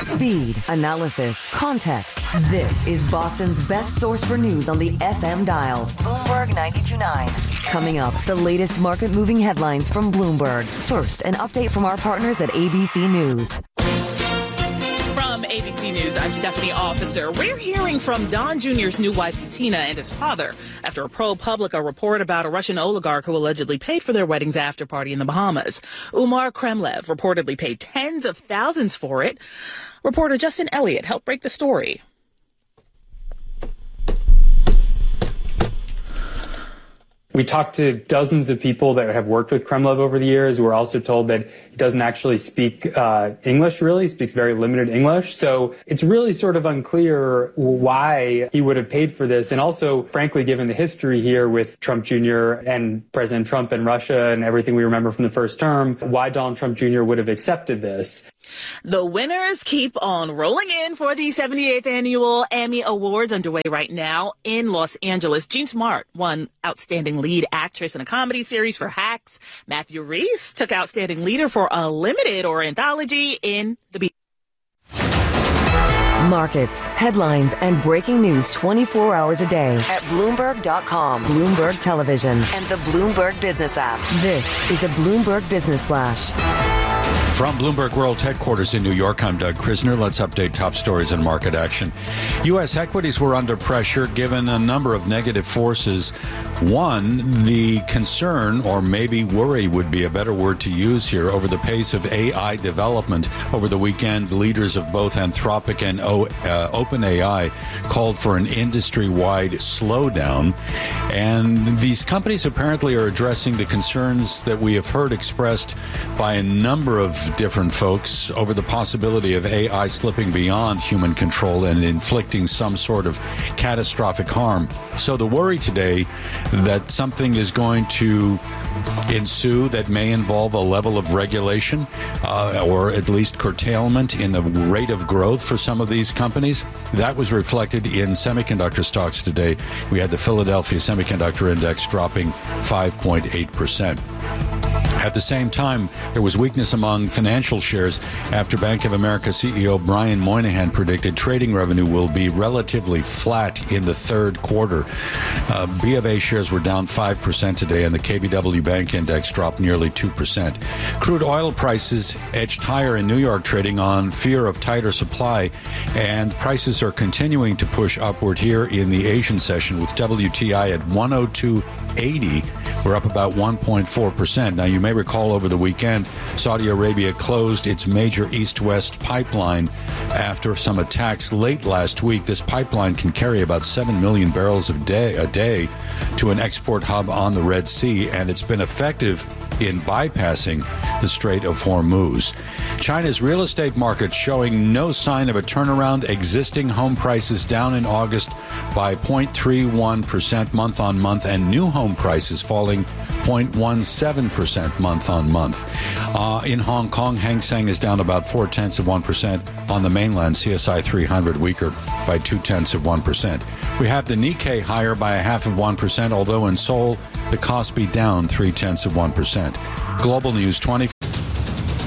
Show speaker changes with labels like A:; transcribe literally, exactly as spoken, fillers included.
A: Speed, analysis, context. This is Boston's best source for news on the F M dial. Bloomberg ninety-two point nine. Coming up, the latest market-moving headlines from Bloomberg. First, an update from our partners at A B C News.
B: From A B C News, I'm Stephanie Officer. We're hearing from Don Junior's new wife, Bettina, and his father after a ProPublica report about a Russian oligarch who allegedly paid for their wedding's after party in the Bahamas. Umar Kremlev reportedly paid tens of thousands for it. Reporter Justin Elliott helped break the story.
C: We talked to dozens of people that have worked with Kremlev over the years. We're also told that he doesn't actually speak uh, English, really. He speaks very limited English. So it's really sort of unclear why he would have paid for this. And also, frankly, given the history here with Trump Junior and President Trump and Russia and everything we remember from the first term, why Donald Trump Junior would have accepted this.
B: The winners keep on rolling in for the seventy-eighth Annual Emmy Awards underway right now in Los Angeles. Jean Smart won Outstanding Lead Actress in a Comedy Series for Hacks. Matthew Rhys took Outstanding Leader for a Limited or Anthology in The Beat.
A: Markets, headlines, and breaking news twenty-four hours a day at Bloomberg dot com, Bloomberg Television, and the Bloomberg Business app. This is a Bloomberg Business Flash.
D: From Bloomberg World Headquarters in New York, I'm Doug Krisner. Let's update top stories and market action. U S equities were under pressure given a number of negative forces. One, the concern, or maybe worry would be a better word to use here, over the pace of A I development. Over the weekend, leaders of both Anthropic and o, uh, OpenAI called for an industry-wide slowdown. And these companies apparently are addressing the concerns that we have heard expressed by a number of different folks over the possibility of A I slipping beyond human control and inflicting some sort of catastrophic harm. So the worry today that something is going to ensue that may involve a level of regulation uh, or at least curtailment in the rate of growth for some of these companies, that was reflected in semiconductor stocks today. We had the Philadelphia Semiconductor Index dropping five point eight percent. At the same time, there was weakness among financial shares after Bank of America C E O Brian Moynihan predicted trading revenue will be relatively flat in the third quarter. Uh, B of A shares were down five percent today, and the K B W Bank Index dropped nearly two percent. Crude oil prices edged higher in New York, trading on fear of tighter supply, and prices are continuing to push upward here in the Asian session, with W T I at one oh two eighty. We're up about one point four percent. Now, you may recall over the weekend, Saudi Arabia closed its major east-west pipeline after some attacks late last week. This pipeline can carry about seven million barrels a day, a day to an export hub on the Red Sea, and it's been effective in bypassing the Strait of Hormuz. China's real estate market showing no sign of a turnaround. Existing home prices down in August by zero point three one percent month on month, and new home prices falling zero point one seven percent month on month. Uh, in Hong Kong, Hang Seng is down about four tenths of one percent. On the mainland, C S I three hundred weaker by two tenths of one percent. We have the Nikkei higher by a half of one percent, although in Seoul, the Kospi down three tenths of one percent. Global News twenty